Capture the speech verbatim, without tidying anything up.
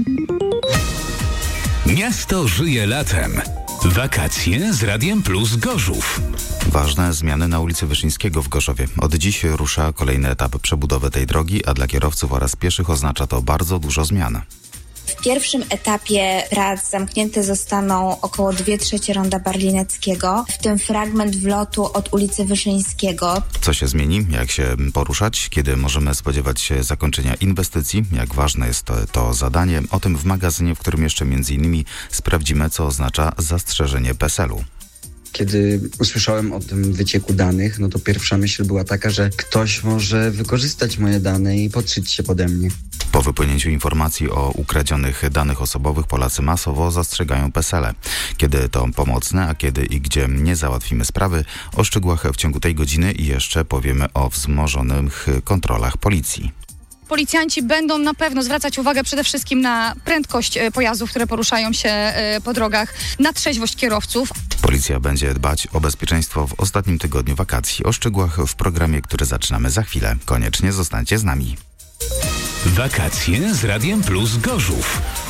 Miasto żyje latem. Wakacje z Radiem Plus Gorzów. Ważne zmiany na ulicy Wyszyńskiego w Gorzowie. Od dziś rusza kolejny etap przebudowy tej drogi, a dla kierowców oraz pieszych oznacza to bardzo dużo zmian. W pierwszym etapie prac zamknięte zostaną około dwie trzecie ronda Barlineckiego, w tym fragment wlotu od ulicy Wyszyńskiego. Co się zmieni? Jak się poruszać? Kiedy możemy spodziewać się zakończenia inwestycji? Jak ważne jest to, to zadanie? O tym w magazynie, w którym jeszcze między innymi sprawdzimy, co oznacza zastrzeżenie PESEL-u. Kiedy usłyszałem o tym wycieku danych, no to pierwsza myśl była taka, że ktoś może wykorzystać moje dane i podszyć się pode mnie. Po wypłynięciu informacji o ukradzionych danych osobowych Polacy masowo zastrzegają PESEL-e. Kiedy to pomocne, a kiedy i gdzie nie załatwimy sprawy, o szczegółach w ciągu tej godziny i jeszcze powiemy o wzmożonych kontrolach policji. Policjanci będą na pewno zwracać uwagę przede wszystkim na prędkość pojazdów, które poruszają się po drogach, na trzeźwość kierowców. Policja będzie dbać o bezpieczeństwo w ostatnim tygodniu wakacji. O szczegółach w programie, który zaczynamy za chwilę. Koniecznie zostańcie z nami. Wakacje z Radiem Plus Gorzów.